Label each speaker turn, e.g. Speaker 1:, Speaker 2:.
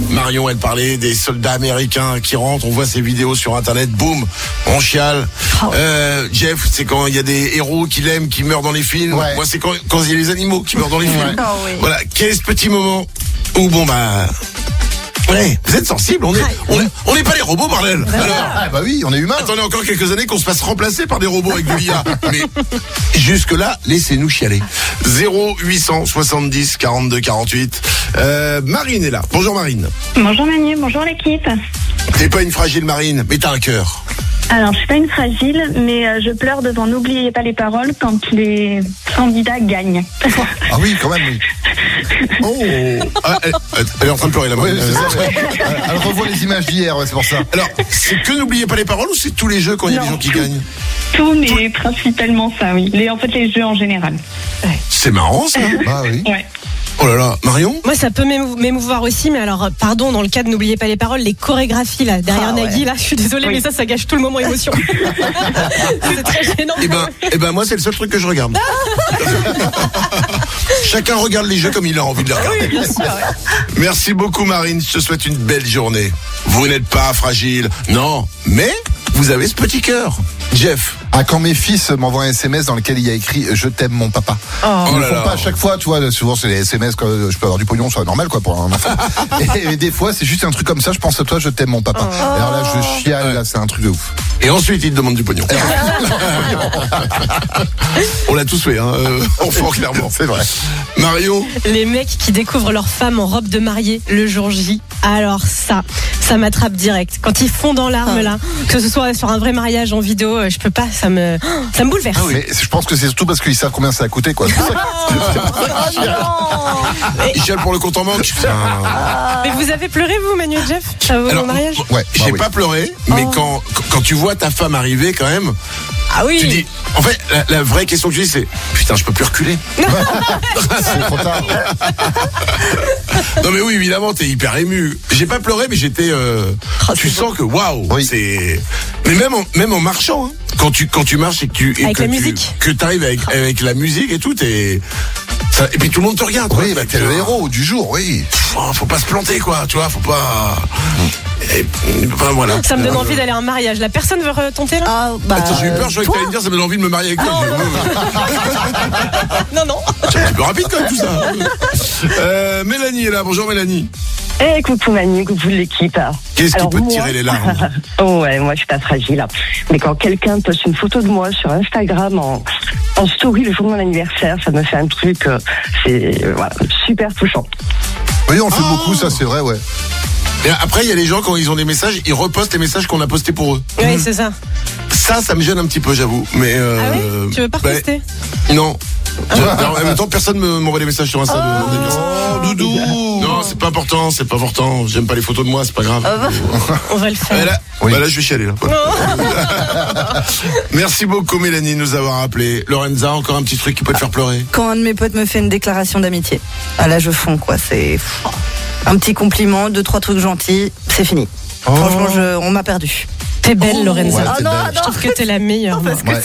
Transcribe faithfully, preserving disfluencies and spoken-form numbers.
Speaker 1: Marion, elle parlait des soldats américains qui rentrent, on voit ces vidéos sur internet, boum, on chiale.
Speaker 2: Oh.
Speaker 1: Euh, Jeff, c'est quand il y a des héros qu'il aime qui meurent dans les films.
Speaker 3: Ouais.
Speaker 1: Moi, c'est quand quand il y a les animaux qui meurent dans les films.
Speaker 2: Oh, oui.
Speaker 1: Voilà, quel est ce petit moment où bon bah ouais, vous êtes sensible, on est on est on n'est pas les robots, bordel. Alors,
Speaker 3: Ah bah oui, on est humain.
Speaker 1: attendez encore quelques années qu'on se fasse remplacer par des robots avec de l'I A. Mais jusque-là, laissez-nous chialer. zéro huit cent soixante-dix quarante-deux quarante-huit. Euh, Marine est là. Bonjour Marine.
Speaker 4: Bonjour Manu, bonjour l'équipe.
Speaker 1: T'es pas une fragile Marine, mais t'as un cœur.
Speaker 4: Alors, je suis pas une fragile, mais euh, je pleure devant N'oubliez pas les paroles quand les candidats gagnent.
Speaker 3: Ah oui, quand même, oui.
Speaker 1: Oh, ah, elle, elle est en train de pleurer là.
Speaker 3: Ouais,
Speaker 1: Marine.
Speaker 3: c'est ça, ouais. Elle revoit les images d'hier, ouais, c'est pour ça.
Speaker 1: Alors, c'est que n'oubliez pas les paroles ou c'est tous les jeux quand il y a
Speaker 4: Non,
Speaker 1: des gens qui
Speaker 4: tout.
Speaker 1: gagnent?
Speaker 4: Tout, mais principalement ça, oui. Les, en fait, les jeux en général.
Speaker 1: C'est marrant ça.
Speaker 3: Ah oui.
Speaker 4: Ouais.
Speaker 1: Oh là là, Marion.
Speaker 2: Moi, ça peut m'émou- m'émouvoir aussi, mais alors, pardon, dans le cas de N'oubliez pas les paroles, les chorégraphies, là, derrière
Speaker 5: Ah, ouais.
Speaker 2: Nagui, là, je suis désolée,
Speaker 4: Oui.
Speaker 2: mais ça, ça gâche tout le moment émotion. C'est très gênant.
Speaker 1: Eh ben, eh ben, moi, c'est le seul truc que je regarde. Chacun regarde les jeux comme il a envie de les regarder.
Speaker 2: Bien sûr, ouais.
Speaker 1: Merci beaucoup, Marine. Je te souhaite une belle journée. Vous n'êtes pas fragile. Non, mais vous avez ce petit cœur. Jeff.
Speaker 3: Ah, quand mes fils m'envoient un S M S dans lequel il y a écrit « Je t'aime mon papa ».
Speaker 2: Oh.
Speaker 3: Ils
Speaker 1: Oh
Speaker 3: ne
Speaker 1: là
Speaker 3: font
Speaker 1: là.
Speaker 3: pas à chaque fois, tu vois, souvent c'est les S M S quand je peux avoir du pognon, c'est normal quoi pour un enfant. et, et des fois c'est juste un truc comme ça, je pense à toi, je t'aime mon papa. Et alors là je chiale, là c'est un truc de ouf.
Speaker 1: Et ensuite, il te demande du pognon. On l'a tous fait, hein, euh, enfant, clairement.
Speaker 3: C'est vrai.
Speaker 1: Mario.
Speaker 2: Les mecs qui découvrent leur femme en robe de mariée le jour J, alors ça, ça m'attrape direct. Quand ils font dans l'arme là, que ce soit sur un vrai mariage en vidéo, euh, je peux pas, ça me, ça me bouleverse.
Speaker 3: Mais je pense que c'est surtout parce qu'ils savent combien ça a coûté quoi. C'est pour ça que-
Speaker 1: Il chiale pour le compte en banque. Putain.
Speaker 2: Mais vous avez pleuré vous, Manu et Jeff, à vos
Speaker 1: Alors,
Speaker 2: mariages?
Speaker 3: Ouais, bah
Speaker 1: j'ai
Speaker 3: oui.
Speaker 1: pas pleuré, mais quand, quand tu vois ta femme arriver, quand même,
Speaker 2: Ah oui.
Speaker 1: tu dis. En fait, la, la vraie question que tu dis, c'est putain, je peux plus reculer.
Speaker 3: C'est trop tard.
Speaker 1: Non mais oui, évidemment, t'es hyper ému. J'ai pas pleuré, mais j'étais. Euh,
Speaker 2: Oh,
Speaker 1: tu
Speaker 2: c'est
Speaker 1: sens que waouh,
Speaker 3: Oui.
Speaker 1: c'est. Mais même en, même en marchant, hein, quand tu quand tu marches et que tu et
Speaker 2: Avec
Speaker 1: que
Speaker 2: la
Speaker 1: tu,
Speaker 2: musique.
Speaker 1: que t'arrives avec avec la musique et tout, t'es. Ça, et puis tout le monde te regarde.
Speaker 3: Oui,
Speaker 1: quoi.
Speaker 3: bah t'es le héros du jour, oui.
Speaker 1: Pff, faut pas se planter, quoi. Tu vois, faut pas. Et, enfin, voilà.
Speaker 2: Ça me donne
Speaker 1: Euh,
Speaker 2: envie d'aller à un mariage. La personne veut retenter là?
Speaker 5: Ah, bah,
Speaker 1: Attends, j'ai eu peur, je croyais que t'allais me dire, ça me donne envie de me marier avec toi. J'ai dit, ouais, ouais.
Speaker 2: Non, non.
Speaker 1: C'est un petit peu rapide quand même tout ça. Euh, Mélanie est là, bonjour Mélanie.
Speaker 4: Eh, coucou Manu, coucou l'équipe.
Speaker 1: Qu'est-ce qui
Speaker 4: Alors,
Speaker 1: peut te
Speaker 4: moi-
Speaker 1: tirer les larmes?
Speaker 4: Oh ouais, moi je suis pas fragile. Mais quand quelqu'un poste une photo de moi sur Instagram en, en story le jour de mon anniversaire, ça me fait un truc, euh, c'est euh, voilà, super touchant.
Speaker 3: Oui, on le fait
Speaker 1: Oh.
Speaker 3: beaucoup, ça c'est vrai, ouais.
Speaker 1: Et après, il y a les gens, quand ils ont des messages, ils repostent les messages qu'on a postés pour eux.
Speaker 2: Oui, c'est ça.
Speaker 1: Ça, ça me gêne un petit peu, j'avoue. Mais euh,
Speaker 2: Ah ouais? Tu veux pas
Speaker 1: bah,
Speaker 2: reposter?
Speaker 1: Non. Alors, en même temps, personne me m'envoie des messages sur Insta. de- d'anniversaire.
Speaker 3: Oh, doudou.
Speaker 1: Non, c'est pas important, c'est pas important. J'aime pas les photos de moi, c'est pas grave.
Speaker 2: On va le faire.
Speaker 1: Euh, là,
Speaker 3: Oui.
Speaker 1: bah là, je vais chialer. Là. Merci beaucoup, Mélanie, de nous avoir appelé. Lorenza, encore un petit truc qui peut te faire pleurer.
Speaker 5: quand un de mes potes me fait une déclaration d'amitié, ah là je fonds quoi, c'est un petit compliment, deux trois trucs gentils, c'est fini.
Speaker 3: Oh.
Speaker 5: Franchement, je, on m'a perdu.
Speaker 2: T'es belle,
Speaker 3: Ouais,
Speaker 2: Lorenza.
Speaker 5: Ah
Speaker 3: t'es
Speaker 5: non,
Speaker 3: belle.
Speaker 2: Je trouve que t'es la meilleure. moi.
Speaker 5: Parce que
Speaker 3: Ouais.